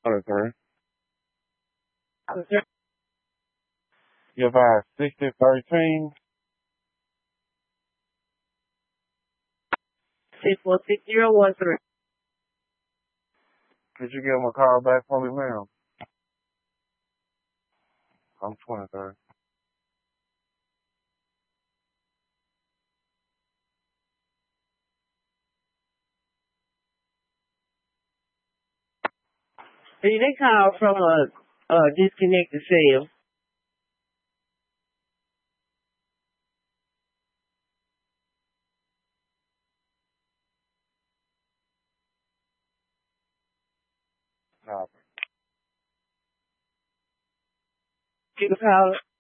23. Okay. Give I 6013. 646013. Could you give him a call back for me, ma'am? I'm 23. See, they call from a disconnected cell. No. You can call